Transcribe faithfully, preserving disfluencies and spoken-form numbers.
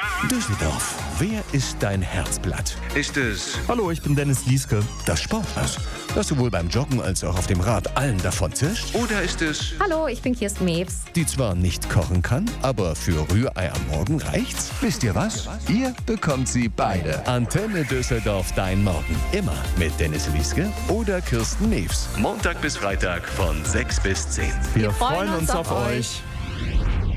Düsseldorf, wer ist dein Herzblatt? Ist es Hallo, ich bin Dennis Lieske. Das Sportmaß, das sowohl beim Joggen als auch auf dem Rad allen davon zischt? oder ist es Hallo, ich bin Kirsten Mewes. Die zwar nicht kochen kann, aber für Rührei am Morgen reicht's? Wisst ihr was? Ihr bekommt sie beide. Antenne Düsseldorf, dein Morgen. Immer mit Dennis Lieske oder Kirsten Mewes. Montag bis Freitag von sechs bis zehn. Wir, freuen uns auf euch. euch.